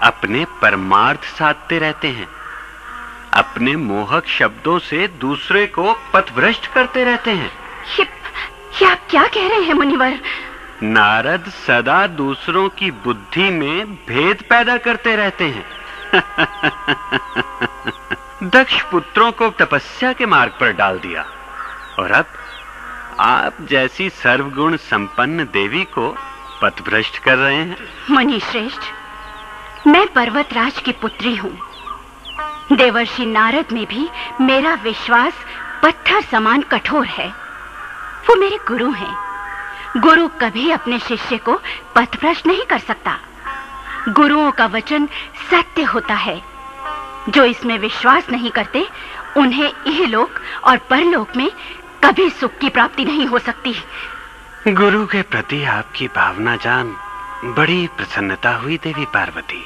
अपने परमार्थ साधते रहते हैं, अपने मोहक शब्दों से दूसरे को पथभ्रष्ट करते रहते हैं। ये आप क्या कह रहे हैं मुनिवर? नारद सदा दूसरों की बुद्धि में भेद पैदा करते रहते हैं। दक्ष पुत्रों को तपस्या के मार्ग पर डाल दिया, और अब आप जैसी सर्वगुण संपन्न देवी को पथभ्रष्ट कर रहे हैं। मुनि श्रेष्ठ, मैं पर्वतराज की पुत्री हूँ। देवर्षि नारद में भी मेरा विश्वास पत्थर समान कठोर है। वो मेरे गुरु हैं। गुरु कभी अपने शिष्य को पथभ्रष्ट नहीं कर सकता। गुरुओं का वचन सत्य होता है। जो इसमें विश्वास नहीं करते, उन्हें इहलोक और परलोक में कभी सुख की प्राप्ति नहीं हो सकती। गुरु के प्रति आपकी भावना जान बड़ी प्रसन्नता हुई देवी पार्वती।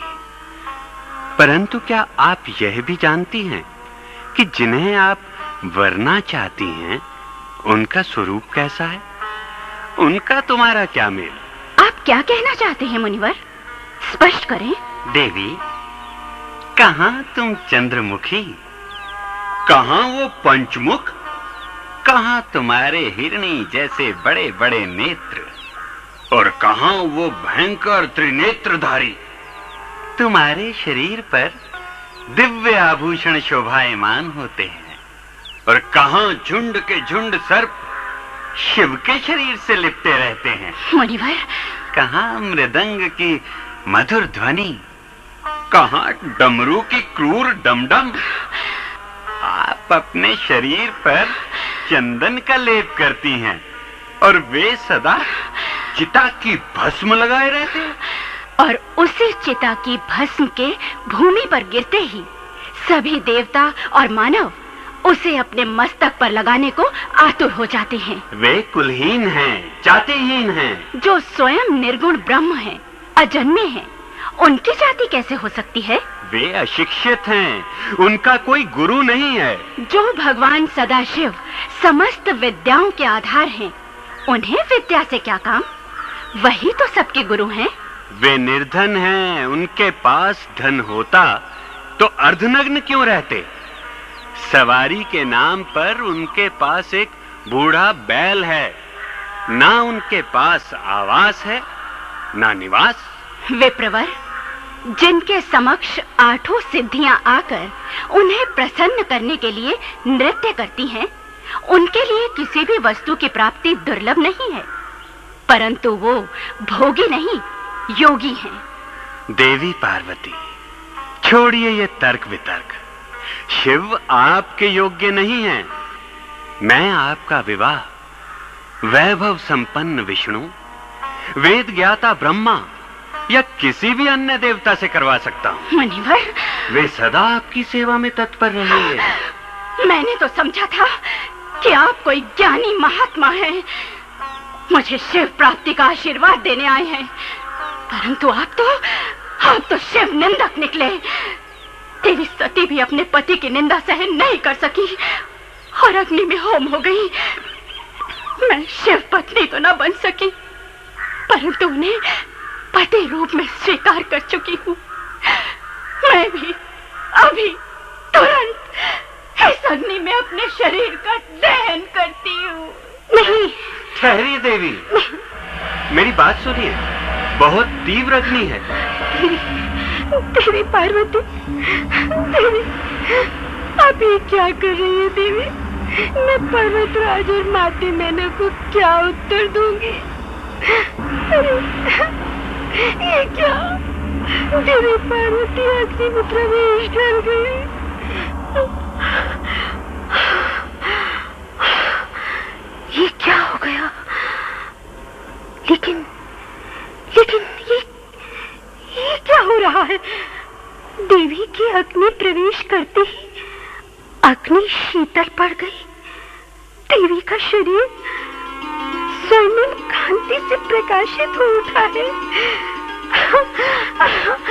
परंतु क्या आप यह भी जानती हैं कि जिन्हें आप वरना चाहती हैं, उनका स्वरूप कैसा है? उनका तुम्हारा क्या मेल? आप क्या कहना चाहते हैं मुनिवर? स्पष्ट करें। देवी, कहां तुम चंद्रमुखी, कहां वो पंचमुख, कहां तुम्हारे हिरणी जैसे बड़े बड़े नेत्र, और कहां वो भयंकर त्रिनेत्रधारी। तुम्हारे शरीर पर दिव्य आभूषण शोभायमान होते हैं, और कहां झुंड के झुंड सर्प शिव के शरीर से लिपटे रहते हैं। मुनिवर, कहां मृदंग की मधुर ध्वनि, कहां डमरू की क्रूर डमडम। आप अपने शरीर पर चंदन का लेप करती हैं, और वे सदा चिता की भस्म लगाए रहते हैं। और उसी चिता की भस्म के भूमि पर गिरते ही सभी देवता और मानव उसे अपने मस्तक पर लगाने को आतुर हो जाते हैं। वे कुलहीन हैं, जातिहीन हैं। जो स्वयं निर्गुण ब्रह्म हैं, अजन्मे हैं, उनकी जाति कैसे हो सकती है? वे अशिक्षित हैं, उनका कोई गुरु नहीं है। जो भगवान सदाशिव समस्त विद्याओं के आधार हैं, उन्हें विद्या से क्या काम? वही तो सबके गुरु हैं। वे निर्धन हैं, उनके पास धन होता तो अर्धनग्न क्यों रहते? सवारी के नाम पर उनके पास एक बूढ़ा बैल है, ना उनके पास आवास है, ना निवास। विप्रवर, जिनके समक्ष आठों सिद्धियां आकर उन्हें प्रसन्न करने के लिए नृत्य करती हैं, उनके लिए किसी भी वस्तु की प्राप्ति दुर्लभ नहीं है, परंतु वो भोगी नहीं, योगी हैं। देवी पार्वती, छोड़िए ये तर्क वितर्क। शिव आपके योग्य नहीं है। मैं आपका विवाह वैभव संपन्न विष्णु, वेद ज्ञाता ब्रह्मा या किसी भी अन्य देवता से करवा सकता हूँ। मुनिवर, वे सदा आपकी सेवा में तत्पर रहेंगे। मैंने तो समझा था कि आप कोई ज्ञानी महात्मा हैं, मुझे शिव प्राप्ति का आशीर्वाद देने आए हैं, परंतु आप तो शिव निंदक निकले। तेरी सती भी अपने पति की निंदा सहन नहीं कर सकी और अग्नि में होम हो गई। मैं शिव पत्नी तो न बन सकी, परंतु उन्हें पति रूप में स्वीकार कर चुकी हूँ। मैं भी अभी तुरंत इस अग्नि में अपने शरीर का दहन करती हूँ। नहीं, ठहरिए देवी, मेरी बात सुनिए। बहुत तीव्र अग्नि है। देवी पार्वती, देवी, आप ये क्या कर रही है देवी? मैं पर्वतराज और माता मैना को क्या उत्तर दूंगी? अरे ये क्या? देवी पार्वती अग्नि में प्रवेश कर गई। ये क्या हो गया? लेकिन ये क्या हो रहा है? देवी की अग्नि प्रवेश करते ही अग्नि शीतल पड़ गई। देवी का शरीर स्वर्णिम कांति से प्रकाशित हो उठा है।